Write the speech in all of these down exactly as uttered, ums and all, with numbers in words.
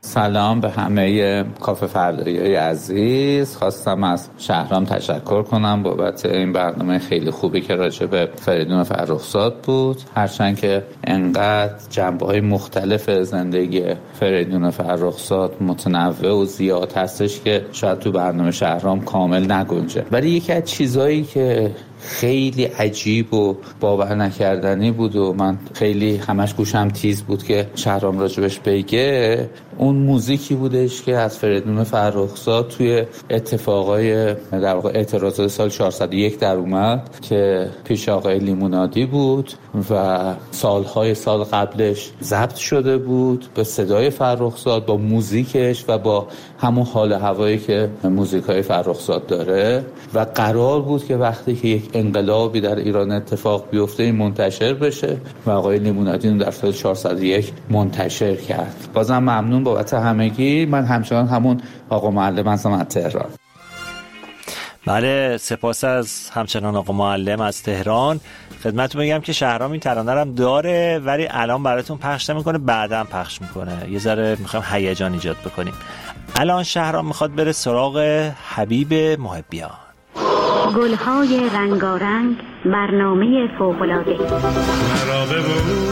سلام به همه کافه فردایی عزیز. خواستم از شهرام تشکر کنم بابت این برنامه خیلی خوبی که راجع به فریدون فرخزاد بود. هرچند که انقدر جنبه‌های مختلف زندگی فریدون فرخزاد متنوع و زیاد هستش که شاید تو برنامه شهرام کامل نگنجه، ولی یکی از چیزایی که خیلی عجیب و باور نکردنی بود و من خیلی همش گوشم تیز بود که شهرام راجبش بگه، اون موزیکی بودش که از فریدون فرخزاد توی اتفاقای در واقع اعتراضات سال چهارصد و یک در اومد که پیش آقای لیمونادی بود و سالهای سال قبلش ضبط شده بود به صدای فرخزاد با موزیکش و با همون حال هوایی که موزیکای فرخزاد داره و قرار بود که وقتی که یک انقلابی در ایران اتفاق بیفته این منتشر بشه و آقای لیمونادی در سال چهارصد و یک منتشر کرد. بازم ممنون بابت همگی. من همچنان همون آقا معلم هستم از تهران. بله، سپاس از همچنان آقا معلم از تهران. خدمتتون بگم که شهرام این ترانه رو هم داره ولی الان براتون پخش نمی‌کنه، بعداً پخش می‌کنه. یه ذره می‌خوایم هیجان ایجاد بکنیم. الان شهرام می‌خواد بره سراغ حبیب محبیان. گل‌های رنگارنگ، برنامه فوق‌العاده. مرا ببوس،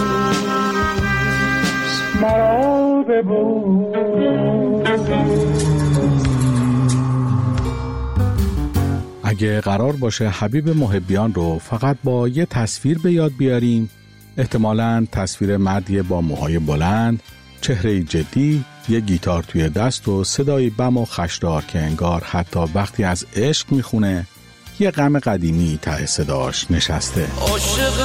مرا ببوس. اگه قرار باشه حبیب محبیان رو فقط با یه تصویر به یاد بیاریم، احتمالاً تصویر مردی با موهای بلند، چهره جدی، یه گیتار توی دست و صدای بم و خشدار که انگار حتی وقتی از عشق میخونه یه غم قدیمی ته صداش نشسته. عاشق